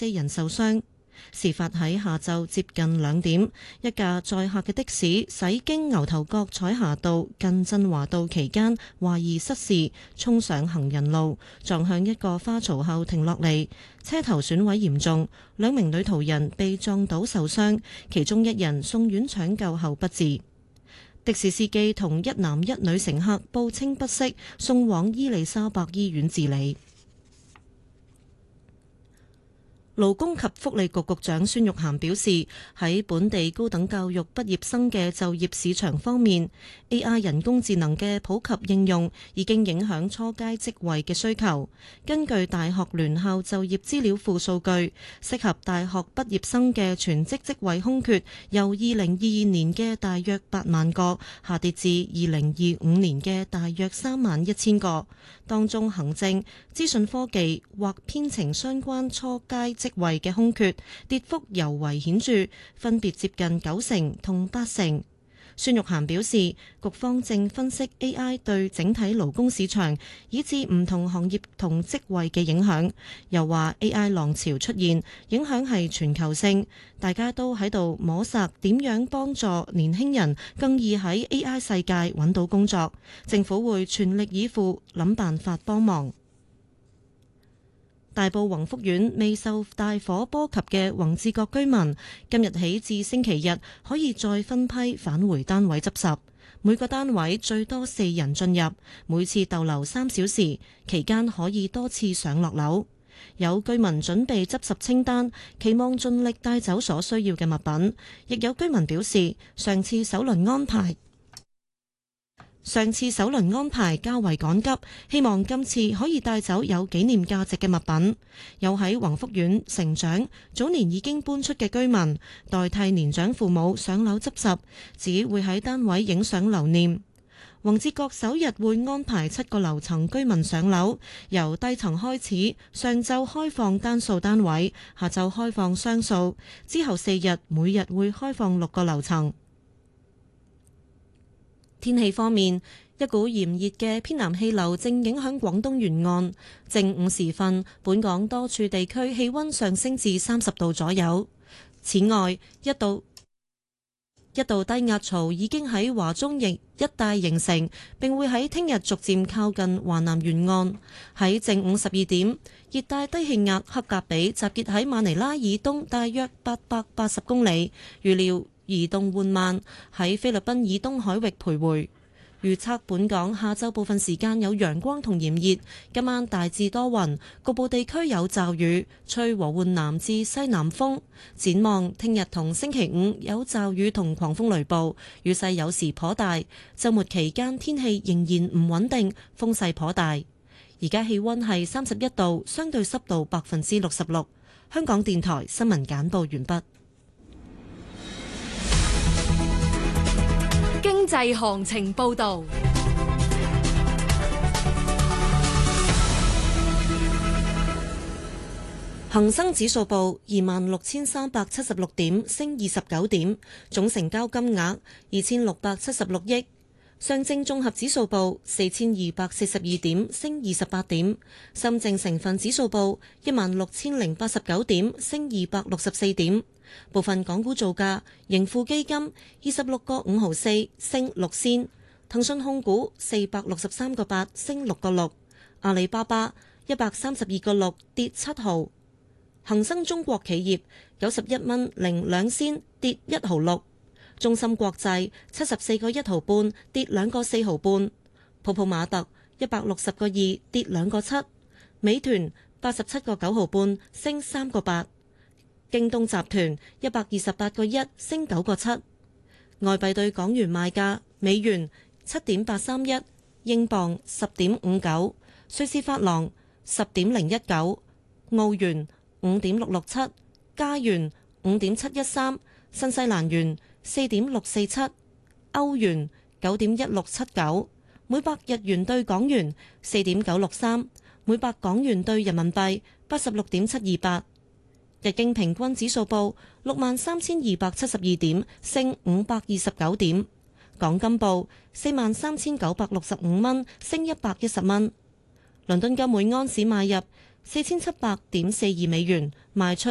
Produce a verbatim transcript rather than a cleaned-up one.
四人受傷。事發喺下晝接近兩點，一架載客嘅的士駛經牛頭角彩霞道近振華道期間，懷疑失事，衝上行人路，撞向一個花槽後停落嚟，車頭損毀嚴重，兩名女途人被撞倒受傷，其中一人送院搶救後不治。的士司機同一男一女乘客報稱不適，送往伊利沙伯醫院治理。勞工及福利局局長孫玉菡表示，喺本地高等教育畢業生嘅就業市場方面 ，A I 人工智能嘅普及應用已經影響初階職位嘅需求。根據大學聯校就業資料庫數據，適合大學畢業生嘅全職職位空缺，由二零二二年嘅大約八萬個下跌至二零二五年嘅大約三萬一千個。當中行政、資訊科技或編程相關初階職位嘅空缺跌幅尤為顯著，分別接近九成同八成。孫玉菡表示，局方正分析 A I 對整體勞工市場以至唔同行業同職位嘅影響，又話 A I 浪潮出現，影響係全球性，大家都喺度摸索點樣幫助年輕人更易喺 A I 世界揾到工作，政府會全力以赴諗辦法幫忙。大埔宏福苑未受大火波及嘅宏志閣居民，今日起至星期日可以再分批返回單位執拾。每個單位最多四人進入，每次逗留三小時，期間可以多次上落樓。有居民準備執拾清單，期望盡力帶走所需要嘅物品。亦有居民表示，上次首輪安排上次首輪安排較為趕急，希望今次可以帶走有紀念價值嘅物品。有喺宏福苑成長、早年已經搬出嘅居民，代替年長父母上樓執拾，只會喺單位影相留念。宏志閣首日會安排七個樓層居民上樓，由低層開始，上晝開放單數單位，下晝開放雙數，之後四日每日會開放六個樓層。天氣方面，一股炎熱嘅偏南氣流正影響廣東沿岸。正午時分，本港多處地區氣溫上升至三十度左右。此外，一道一道低壓槽已經喺華中翼一帶形成，並會喺聽日逐漸靠近華南沿岸。喺正午十二點，熱帶低氣壓克格比集結喺馬尼拉以東大約八百八十公里，預料移動緩慢，喺菲律賓以東海域徘徊。預測本港下晝部分時間有陽光同炎熱，今晚大致多雲，局部地區有驟雨，吹和緩南至西南風。展望聽日同星期五有驟雨同狂風雷暴，雨勢有時頗大。週末期間天氣仍然唔穩定，風勢頗大。而家氣溫係三十一度，相對濕度百分之六十六。香港電台新聞簡報完畢。 經濟行情報道， 恒生指數報二萬六千三百七十六點，升二十九點，總成交金額二千六百七十六億。上證綜合指數報四千二百四十二點，升二十八點。深證成分指數報一萬六千零八十九點，升二百六十四點。部分港股造價：盈富基金二十六個五毫四，升六仙；騰訊控股四百六十三個八，升六個六；阿里巴巴一百三十二個六，跌七毫；恒生中國企業九十一蚊零兩仙，跌一毫六；中芯國際七十四個一毫半，跌兩個四毫半；普普馬特一百六十個二，跌兩個七；美團八十七個九毫半，升三個八。京東集團一百二十八個一，升九個七。外幣對港元賣價：美元七點八三一，英鎊十點五九，瑞士法郎十點零一九，澳元五點六六七，加元五點七一三，新西蘭元四點六四七，歐元九點一六七九，每百日元對港元四點九六三，每百港元對人民幣八十六點七二八。日經平均指數報六萬三千二百七十二點，升五百二十九點。港金報四萬三千九百六十五蚊，升一百一十蚊。倫敦金每安士買入四千七百點四二美元，賣出